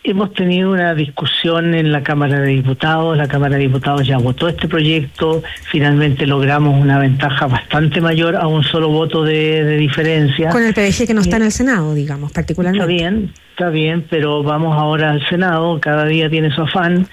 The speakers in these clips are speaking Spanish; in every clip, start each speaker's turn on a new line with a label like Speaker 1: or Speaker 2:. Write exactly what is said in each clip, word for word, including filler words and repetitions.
Speaker 1: hemos tenido una discusión en la Cámara de Diputados. La Cámara de Diputados ya votó este proyecto. Finalmente logramos una ventaja bastante mayor a un solo voto de, de diferencia.
Speaker 2: Con el P D G que no está en el Senado, digamos, particularmente.
Speaker 1: Está bien, está bien, pero vamos ahora al Senado. Cada día tiene su afán.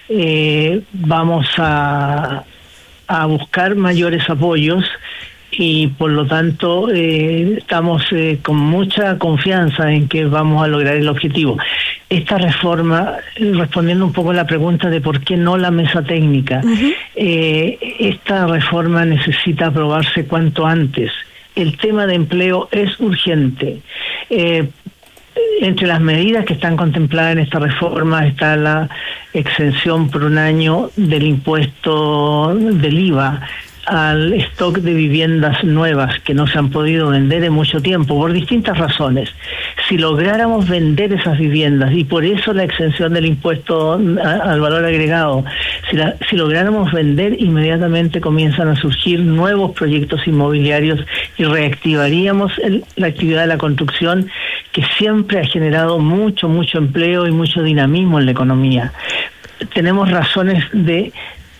Speaker 1: Eh, vamos a, a buscar mayores apoyos. Y por lo tanto eh, estamos eh, con mucha confianza en que vamos a lograr el objetivo. Esta reforma, respondiendo un poco a la pregunta de por qué no la mesa técnica, uh-huh. eh, esta reforma necesita aprobarse cuanto antes. El tema de empleo es urgente. Eh, entre las medidas que están contempladas en esta reforma está la exención por un año del impuesto del I V A al stock de viviendas nuevas que no se han podido vender en mucho tiempo por distintas razones. Si lográramos vender esas viviendas, y por eso la exención del impuesto al valor agregado, si, la, si lográramos vender, inmediatamente comienzan a surgir nuevos proyectos inmobiliarios y reactivaríamos el, la actividad de la construcción, que siempre ha generado mucho, mucho empleo y mucho dinamismo en la economía. Tenemos razones de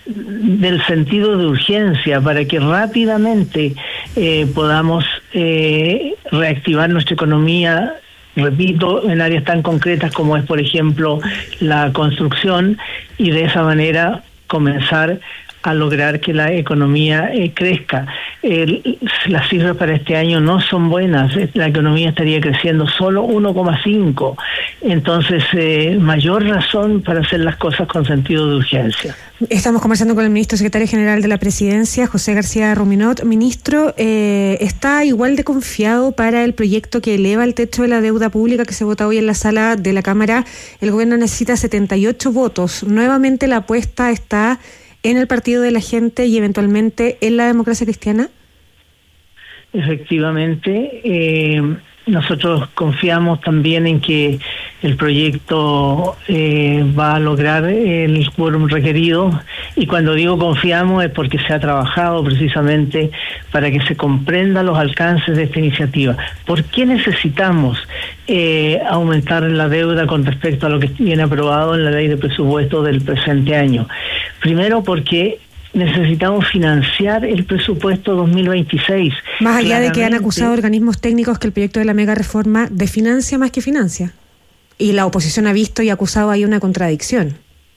Speaker 1: del sentido de urgencia para que rápidamente eh, podamos eh, reactivar nuestra economía, repito, en áreas tan concretas como es, por ejemplo, la construcción, y de esa manera comenzar a lograr que la economía eh, crezca. Eh, las cifras para este año no son buenas. La economía estaría creciendo solo uno coma cinco. Entonces, eh, mayor razón para hacer las cosas con sentido de urgencia.
Speaker 2: Estamos conversando con el ministro secretario general de la Presidencia, José García Ruminot. Ministro, eh, ¿está igual de confiado para el proyecto que eleva el techo de la deuda pública que se vota hoy en la sala de la Cámara? El gobierno necesita setenta y ocho votos. Nuevamente la apuesta está en el Partido de la Gente y eventualmente en la Democracia Cristiana.
Speaker 1: Efectivamente, eh, nosotros confiamos también en que el proyecto eh, va a lograr el quórum requerido, y cuando digo confiamos es porque se ha trabajado precisamente para que se comprendan los alcances de esta iniciativa. ¿Por qué necesitamos eh, aumentar la deuda con respecto a lo que viene aprobado en la ley de presupuesto del presente año? Primero, porque necesitamos financiar el presupuesto dos mil veintiséis.
Speaker 2: Más allá Claramente, de que han acusado organismos técnicos que el proyecto de la mega reforma desfinancia más que financia. Y la oposición ha visto y acusado ahí una contradicción.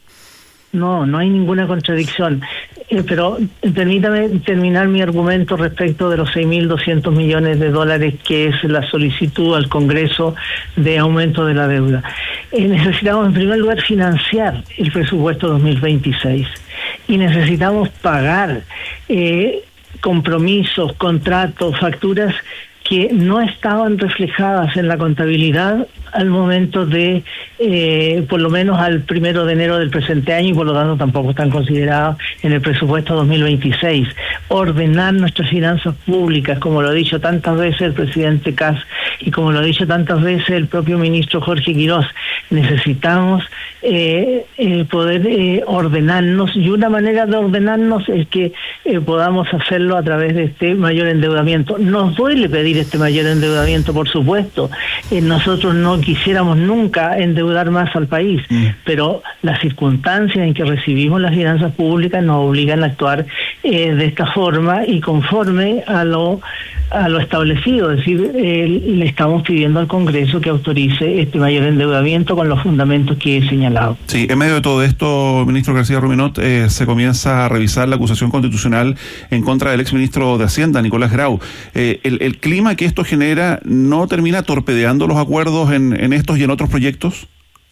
Speaker 1: No, no hay ninguna contradicción. Eh, pero permítame terminar mi argumento respecto de los seis mil doscientos millones de dólares que es la solicitud al Congreso de aumento de la deuda. Eh, necesitamos en primer lugar financiar el presupuesto dos mil veintiséis y necesitamos pagar eh, compromisos, contratos, facturas que no estaban reflejadas en la contabilidad al momento de, eh, por lo menos al primero de enero del presente año, y por lo tanto tampoco están considerados en el presupuesto dos mil veintiséis. Ordenar nuestras finanzas públicas, como lo ha dicho tantas veces el presidente Kast y como lo ha dicho tantas veces el propio ministro Jorge Quirós. Necesitamos eh, eh, poder eh, ordenarnos, y una manera de ordenarnos es que eh, podamos hacerlo a través de este mayor endeudamiento. Nos duele pedir este mayor endeudamiento, por supuesto. Eh, nosotros no quisiéramos nunca endeudar más al país, mm. pero las circunstancias en que recibimos las finanzas públicas nos obligan a actuar eh, de esta forma y conforme a lo a lo establecido. Es decir, eh, le estamos pidiendo al Congreso que autorice este mayor endeudamiento con los fundamentos que he señalado.
Speaker 3: Sí, en medio de todo esto, ministro García Ruminot, eh, se comienza a revisar la acusación constitucional en contra del exministro de Hacienda, Nicolás Grau. Eh, el, el clima que esto genera no termina torpedeando los acuerdos en, en estos y en otros proyectos.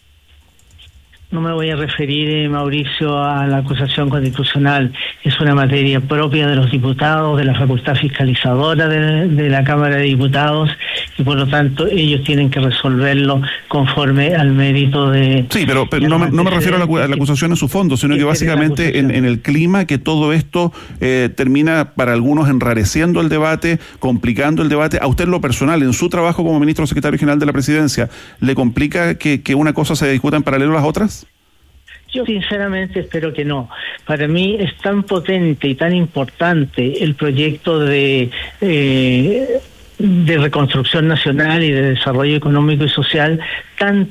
Speaker 1: No me voy a referir, eh, Mauricio, a la acusación constitucional. Es una materia propia de los diputados, de la facultad fiscalizadora de, de la Cámara de Diputados, y por lo tanto ellos tienen que resolverlo conforme al mérito de...
Speaker 3: Sí, pero, pero no, me, no me refiero a la, a la acusación en su fondo, sino que básicamente en, en el clima que todo esto eh, termina para algunos enrareciendo el debate, complicando el debate. A usted en lo personal, en su trabajo como ministro secretario general de la Presidencia, ¿le complica que, que una cosa se discuta en paralelo a las otras?
Speaker 1: Yo sinceramente espero que no. Para mí es tan potente y tan importante el proyecto de eh, de reconstrucción nacional y de desarrollo económico y social, tan